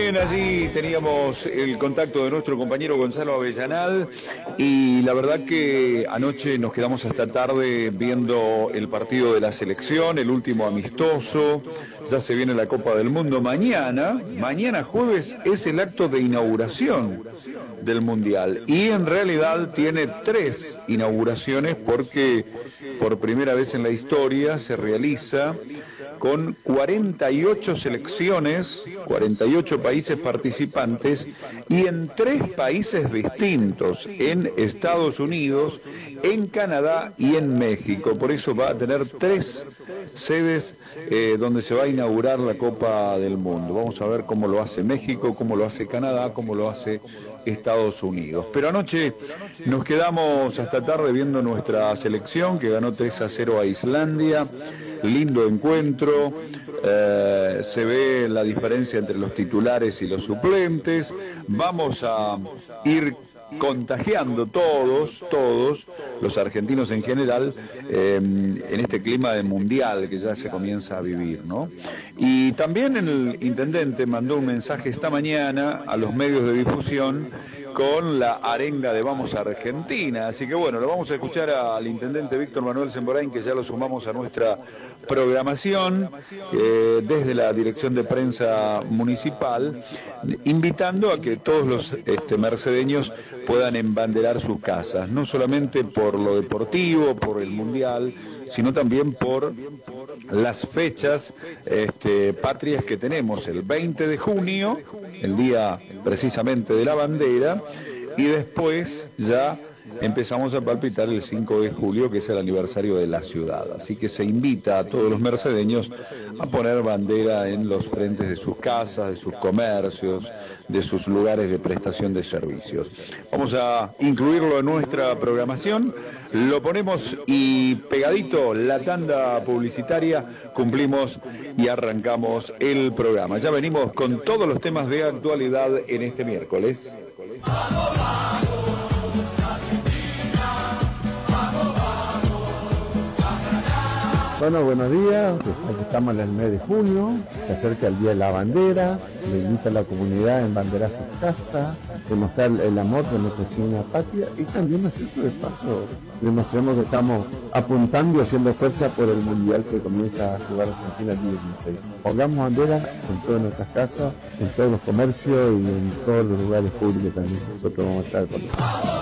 bien, allí teníamos el contacto de nuestro compañero Gonzalo Avellanal y la verdad que anoche nos quedamos hasta tarde viendo el partido de la selección, el último amistoso. Ya se viene la Copa del Mundo. Mañana jueves es el acto de inauguración del Mundial y en realidad tiene 3 inauguraciones porque por primera vez en la historia se realiza con 48 selecciones, 48 países participantes y en 3 países distintos, en Estados Unidos, en Canadá y en México. Por eso va a tener 3 sedes donde se va a inaugurar la Copa del Mundo. Vamos a ver cómo lo hace México, cómo lo hace Canadá, cómo lo hace Estados Unidos. Pero anoche nos quedamos hasta tarde viendo nuestra selección que ganó 3-0 a Islandia. Lindo encuentro, se ve la diferencia entre los titulares y los suplentes. Vamos a ir contagiando todos los argentinos en general en este clima de mundial que ya se comienza a vivir, ¿no? Y también el intendente mandó un mensaje esta mañana a los medios de difusión con la arenga de Vamos a Argentina, así que bueno, lo vamos a escuchar al intendente Víctor Manuel Semborain, que ya lo sumamos a nuestra programación desde la Dirección de Prensa Municipal, invitando a que todos los mercedeños puedan embanderar sus casas, no solamente por lo deportivo, por el Mundial, sino también por las fechas patrias que tenemos, el 20 de junio, el día precisamente de la bandera, y después ya empezamos a palpitar el 5 de julio, que es el aniversario de la ciudad. Así que se invita a todos los mercedeños a poner bandera en los frentes de sus casas, de sus comercios, de sus lugares de prestación de servicios. Vamos a incluirlo en nuestra programación, lo ponemos y pegadito la tanda publicitaria, cumplimos y arrancamos el programa. Ya venimos con todos los temas de actualidad en este miércoles. Bueno, buenos días, aquí estamos en el mes de junio, se acerca el Día de la Bandera, le invita a la comunidad a embanderar sus casas, demostrar el amor de nuestra ciudad patria y también, ¿no es cierto?, de paso, demostremos que estamos apuntando y haciendo fuerza por el Mundial que comienza a jugar Argentina el día 16. Pongamos banderas en todas nuestras casas, en todos los comercios y en todos los lugares públicos también, nosotros vamos a estar con eso.